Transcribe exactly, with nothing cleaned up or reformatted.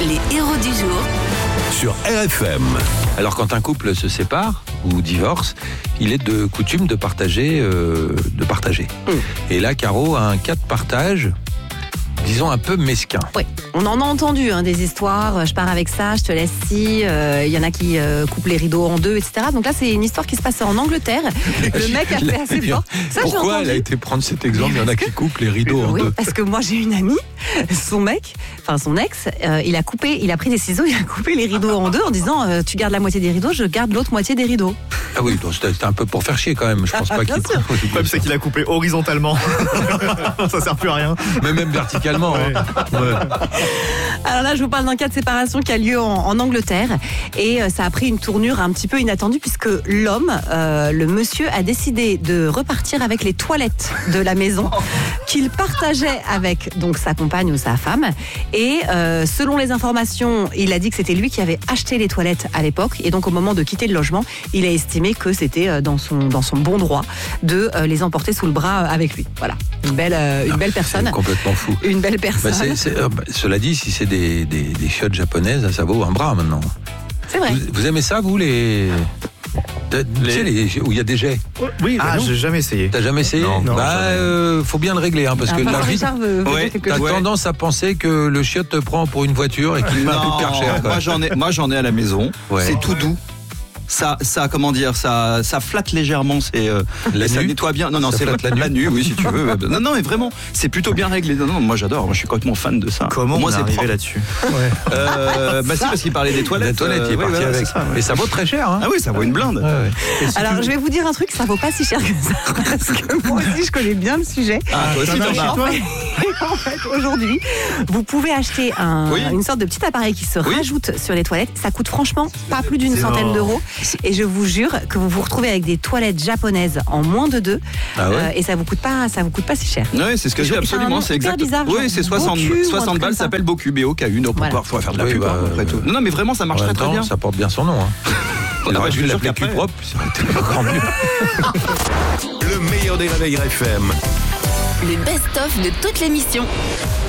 Les héros du jour sur R F M. Alors quand un couple se sépare ou divorce, il est de coutume de partager, euh, de partager. Mmh. Et là, Caro a un cas de partage, disons un peu mesquin. Oui, on en a entendu hein, des histoires, je pars avec ça, je te laisse ci, il euh, y en a qui euh, coupent les rideaux en deux, et cetera. Donc là, c'est une histoire qui se passait en Angleterre. Le mec a fait assez fort. Ça, pourquoi elle a été prendre cet exemple? Il y en a qui coupent les rideaux en oui, deux. Parce que moi, j'ai une amie, son mec, enfin son ex, euh, il a coupé, il a pris des ciseaux, il a coupé les rideaux en deux en disant euh, tu gardes la moitié des rideaux, je garde l'autre moitié des rideaux. Ah oui, donc c'était un peu pour faire chier quand même. Je pense ah, pas qu'il. Le problème, c'est qu'il a coupé horizontalement. Ça sert plus à rien. Mais même verticalement. Ouais. Hein. Ouais. Alors là, je vous parle d'un cas de séparation qui a lieu en, en Angleterre et euh, ça a pris une tournure un petit peu inattendue puisque l'homme, euh, le monsieur, a décidé de repartir avec les toilettes de la maison qu'il partageait avec donc sa compagne ou sa femme. Et euh, selon les informations, il a dit que c'était lui qui avait acheté les toilettes à l'époque et donc au moment de quitter le logement, il a estimé que c'était dans son, dans son bon droit de euh, les emporter sous le bras avec lui. Voilà, une belle, euh, une belle personne. C'est complètement fou. Une belle personne. Bah c'est, c'est, euh, bah, cela dit, si c'est des, des, des chiottes japonaises, ça vaut un bras maintenant. C'est vrai. Vous, vous aimez ça, vous, les... Tu sais, les... où il y a des jets? Oui, bah ah, non. J'ai jamais essayé. T'as jamais essayé? Non, non. Bah, euh, faut bien le régler, hein, parce ah, que la vie. Ouais, t'as ouais. tendance à penser que le chiotte te prend pour une voiture et qu'il va plus hyper cher. Moi j'en ai, moi j'en ai à la maison. Ouais. C'est tout doux. Ça, ça, comment dire, ça, ça flatte légèrement, c'est, euh, la ça nuit. nettoie bien. Non, non, ça c'est la, la, nuit. la nuit, oui, si tu veux. Non, non, mais vraiment, c'est plutôt bien réglé. Non, non, moi j'adore, moi je suis complètement fan de ça. Comment moi, on est arrivé là-dessus? Ouais. Euh, bah si, parce qu'il parlait des toilettes. La toilette, euh, il est parti ouais, avec. Ça, ouais. Et ça vaut très cher. Hein. Ah oui, ça vaut une blinde. Ouais, ouais. Si Alors, tu... je vais vous dire un truc, ça vaut pas si cher que ça, parce que moi aussi, je connais bien le sujet. Ah, toi aussi, t'en as. En fait, aujourd'hui, vous pouvez acheter un, oui. une sorte de petit appareil qui se oui. rajoute sur les toilettes. Ça coûte franchement pas plus d'une centaine non. d'euros. Et je vous jure que vous vous retrouvez avec des toilettes japonaises en moins de deux. Ah ouais. euh, et ça vous coûte pas, ça vous coûte pas si cher. Oui, c'est ce que j'ai absolument. C'est exact. Bizarre, oui, c'est soixante, soixante balles. Ça s'appelle Boku, B O K U. Donc, voilà. Faut faire de la oui, pub bah, après tout. Non, non, mais vraiment, ça marche très très bien. Ça porte bien son nom. On aurait dû l'appeler plus propre. Ça encore mieux. Le meilleur des réveils R F M. Le best-of de toute l'émission.